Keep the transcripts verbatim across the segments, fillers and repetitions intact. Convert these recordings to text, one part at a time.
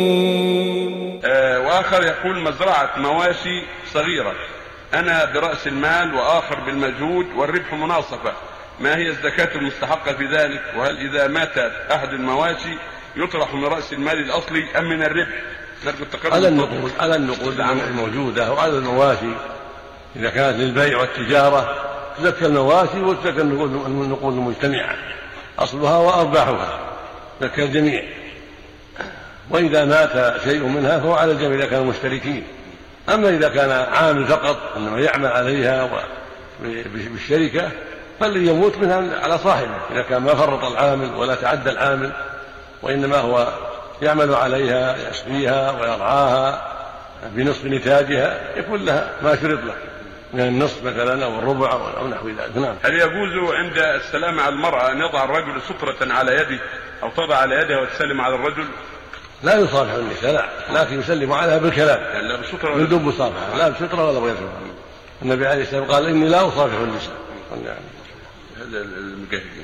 آه وآخر يقول مزرعة مواشي صغيرة، أنا برأس المال وآخر بالمجهود والربح مناصفة، ما هي الزكاة المستحقة في ذلك؟ وهل إذا مات أحد المواشي يطرح من رأس المال الأصلي أم من الربح؟ على النقود على النقود الموجودة وعلى المواشي إذا كانت للبيع والتجارة تزكى المواشي وتزكى النقود المجتمعة أصلها وأرباحها تزكى الجميع، وإذا مات شيء منها فهو على الجميع إذا كانوا مشتركين. أما إذا كان عامل فقط أنه يعمل عليها بالشركة فالذي يموت منها على صاحبه إذا كان ما فرط العامل ولا تعدى العامل، وإنما هو يعمل عليها يسقيها ويرعاها بنصف نتاجها يكون لها ما شرط له من النصف مثلا أو الربع أو نحو ذلك. نعم. هل يجوز عند السلام على المرأة أن يضع الرجل سترة على يده أو تضع على يدها وتسلم على الرجل؟ لا يصافح النساء، لا، لكن يسلم عليها بالكلام يعني لا بسترة من دون مصافحة، لا بسترة ولا بغير سترة. النبي عليه الصلاة والسلام قال إني لا أصافح النساء. هذا المجاهدين.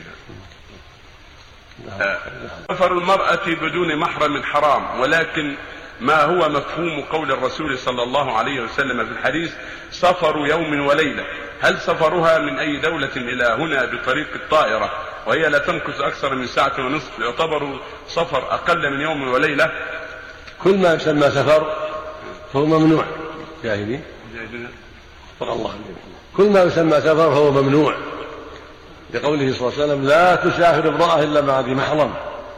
سفر المرأة بدون محرم حرام، ولكن ما هو مفهوم قول الرسول صلى الله عليه وسلم في الحديث سفر يوم وليلة؟ هل سفرها من أي دولة إلى هنا بطريق الطائرة وهي لا تمكث أكثر من ساعة ونصف يعتبر سفر أقل من يوم وليلة؟ كل ما يسمى سفر فهو ممنوع. جاهدين الله كل ما يسمى سفر فهو ممنوع، لقوله صلى الله عليه وسلم لا تسافر امرأة إلا مع ذي محرم،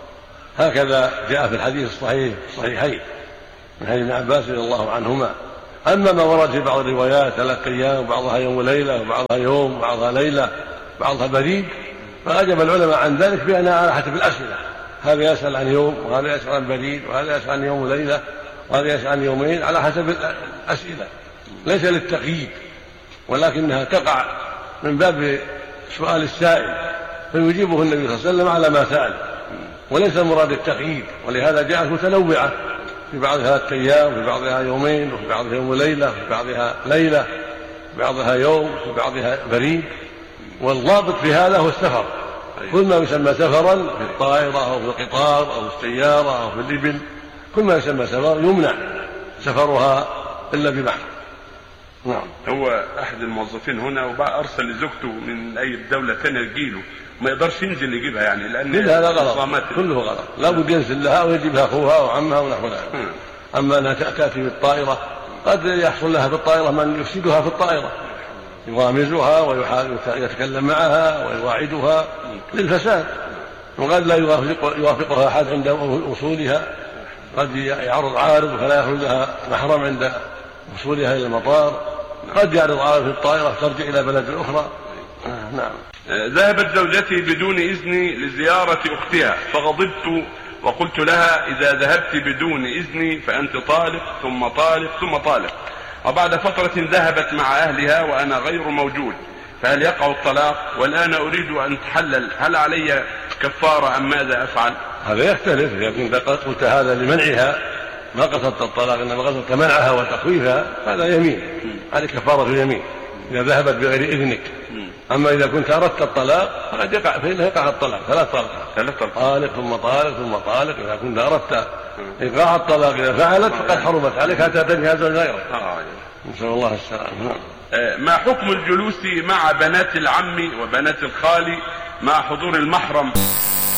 هكذا جاء في الحديث الصحيح الصحيحين من حديث ابن عباس رضي الله عنهما. أما ما ورد في بعض الروايات ثلاث أيام بعضها يوم وليلة وبعضها يوم وبعضها ليلة بعضها بريد، فأجاب العلماء عن ذلك بأنها على حسب الأسئلة، هذا يسأل عن يوم وهذا يسأل عن بريد وهذا يسأل عن يوم وليلة وهذا يسأل عن يومين على حسب الأسئلة، ليس للتقييد، ولكنها تقع من باب سؤال السائل فيجيبه النبي صلى الله عليه وسلم على ما سأل، وليس المراد التقييد، ولهذا جاءت متنوعة في بعضها ثلاثة أيام في بعضها يومين وفي بعضها يوم وليلة في بعضها ليلة في بعضها يوم في بعضها بريد. والضابط في هذا هو السفر، كل ما يسمى سفرا في الطائرة أو في القطار أو في السيارة أو في الإبل كل ما يسمى سفر يمنع سفرها إلا بمحرم. نعم. هو أحد الموظفين هنا وبقى أرسل لزوجته من أي دولة ثانية تجيله ما يقدرش ينزل يجيبها، يعني لأن كل هذا غلط، كله غلط، لا بد ينزل لها ويجيبها أخوها وعمها ونحو ذلك. أما أنها تأتي بالطائرة قد يحصل لها في الطائرة من يفسدها في الطائرة يغامزها ويتكلم معها ويواعدها للفساد، وقد لا يوافق يوافقها أحد عند وصولها، قد يعرض عارض فلا يخرج لها محرم عند وصولها إلى المطار، قد يعرض عارض في الطائرة ترجع إلى بلد أخرى. آه نعم. ذهبت زوجتي بدون إذني لزيارة أختها فغضبت وقلت لها إذا ذهبت بدون إذني فأنت طالق ثم طالق ثم طالق، وبعد فترة ذهبت مع أهلها وأنا غير موجود، فهل يقع الطلاق؟ والآن أريد أن أتحلل، هل علي كفارة أم ماذا أفعل؟ هذا يختلف، لكن إذا قلت هذا لمنعها ما قصدت الطلاق إنما قصدت منعها وتخويفها هذا يمين، هذه كفارة اليمين إذا ذهبت بغير إذنك. أما إذا كنت أردت الطلاق فقد يقع فإنه يقع الطلاق ثلاث طلقات، طالق ثم طالق ثم طالق. إذا كنت أردت إيقاع الطلاق إذا فعلت فقد حرمت عليك حتى تنهي زوج غيرك. نسأل الله السلامة. ما حكم الجلوس مع بنات العم وبنات الخال مع حضور المحرم